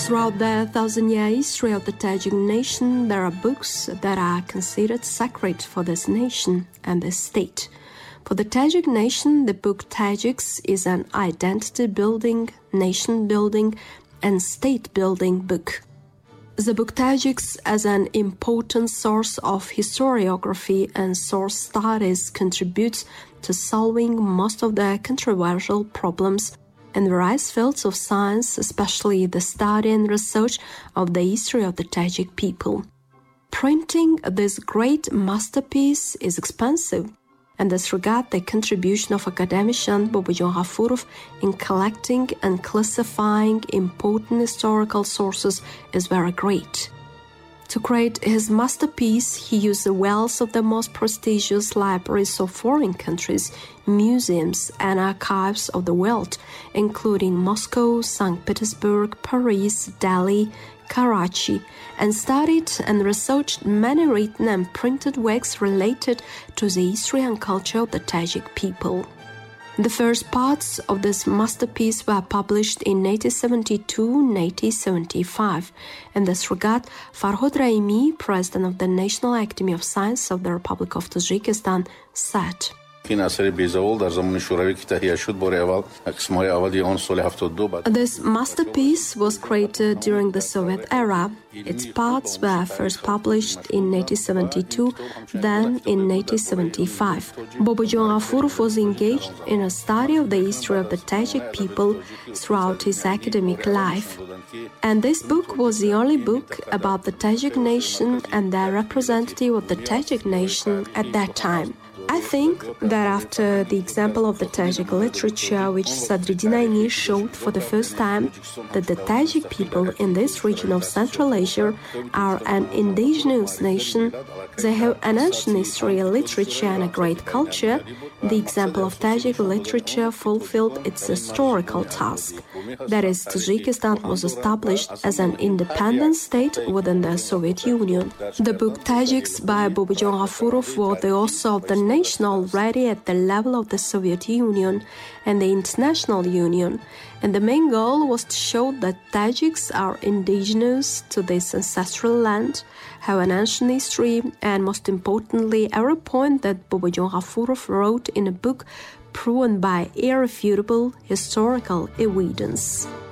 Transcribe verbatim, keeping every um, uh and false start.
Throughout the thousand-year history of the Tajik nation, there are books that are considered sacred for this nation and this state. For the Tajik nation, the book Tajiks is an identity-building, nation-building, and state-building book. The book Tajiks, as an important source of historiography and source studies, contributes to solving most of the controversial problems in various fields of science, especially the study and research of the history of the Tajik people. Printing this great masterpiece is expensive, and this regard the contribution of academician Bobojon Ghafurov in collecting and classifying important historical sources is very great. To create his masterpiece, he used the wealth of the most prestigious libraries of foreign countries, museums, and archives of the world, including Moscow, Saint Petersburg, Paris, Delhi, Karachi, and studied and researched many written and printed works related to the history and culture of the Tajik people. The first parts of this masterpiece were published in eighteen seventy-two and eighteen seventy-five. In this regard, Farhod Raimi, president of the National Academy of Science of the Republic of Tajikistan, said, "This masterpiece was created during the Soviet era. Its parts were first published in eighteen seventy-two, then in eighteen seventy-five. Bobojon Ghafurov was engaged in a study of the history of the Tajik people throughout his academic life. And this book was the only book about the Tajik nation and the representative of the Tajik nation at that time. I think that after the example of the Tajik literature, which Sadruddin Aini showed for the first time, that the Tajik people in this region of Central Asia are an indigenous nation, they have an ancient history, literature, and a great culture, the example of Tajik literature fulfilled its historical task. That is, Tajikistan was established as an independent state within the Soviet Union. The book Tajiks by Bobojon Ghafurov was the author of the nation already at the level of the Soviet Union and the International Union, and the main goal was to show that Tajiks are indigenous to this ancestral land, have an ancient history, and most importantly, every point that Bobojon Ghafurov wrote in a book proven by irrefutable historical evidence.